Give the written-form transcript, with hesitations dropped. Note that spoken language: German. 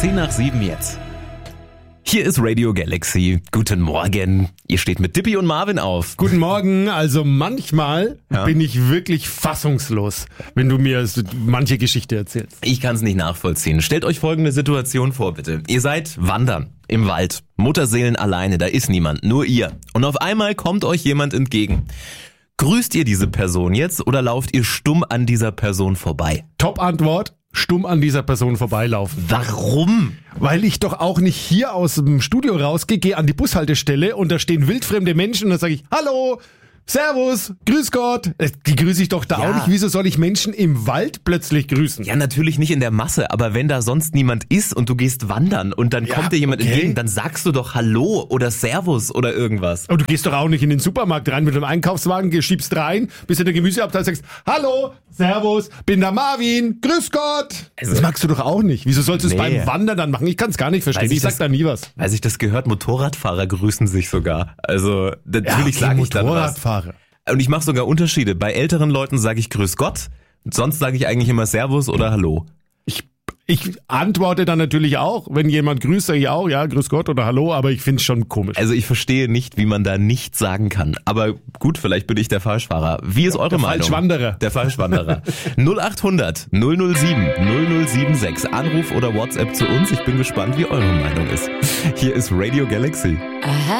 7:10 jetzt. Hier ist Radio Galaxy. Guten Morgen. Ihr steht mit Dippy und Marvin auf. Guten Morgen. Also manchmal bin ich wirklich fassungslos, wenn du mir manche Geschichte erzählst. Ich kann es nicht nachvollziehen. Stellt euch folgende Situation vor, bitte. Ihr seid wandern im Wald. Mutterseelen alleine, da ist niemand, nur ihr. Und auf einmal kommt euch jemand entgegen. Grüßt ihr diese Person jetzt oder lauft ihr stumm an dieser Person vorbei? Top-Antwort: stumm an dieser Person vorbeilaufen. Warum? Weil ich doch auch nicht hier aus dem Studio rausgehe, gehe an die Bushaltestelle und da stehen wildfremde Menschen und dann sage ich: Hallo, Servus, grüß Gott. Die grüße ich doch da auch nicht. Wieso soll ich Menschen im Wald plötzlich grüßen? Ja, natürlich nicht in der Masse, aber wenn da sonst niemand ist und du gehst wandern und dann kommt dir jemand entgegen, dann sagst du doch Hallo oder Servus oder irgendwas. Aber du gehst doch auch nicht in den Supermarkt rein mit einem Einkaufswagen, schiebst rein, bist in der Gemüseabteilung, sagst: Hallo, Servus, bin der Marvin, grüß Gott. Das magst du doch auch nicht. Wieso sollst du es beim Wandern dann machen? Ich kann es gar nicht verstehen. Ich sag da nie was. Weiß ich das gehört, Motorradfahrer grüßen sich sogar. Also natürlich sage ich dann was. Und ich mache sogar Unterschiede. Bei älteren Leuten sage ich Grüß Gott, sonst sage ich eigentlich immer Servus oder Hallo. Ich antworte dann natürlich auch, wenn jemand grüßt, sage ich auch, ja, Grüß Gott oder Hallo, aber ich finde es schon komisch. Also ich verstehe nicht, wie man da nichts sagen kann. Aber gut, vielleicht bin ich der Falschfahrer. Wie ist eure Meinung? Der Falschwanderer. 0800 007 0076. Anruf oder WhatsApp zu uns. Ich bin gespannt, wie eure Meinung ist. Hier ist Radio Galaxy. Aha.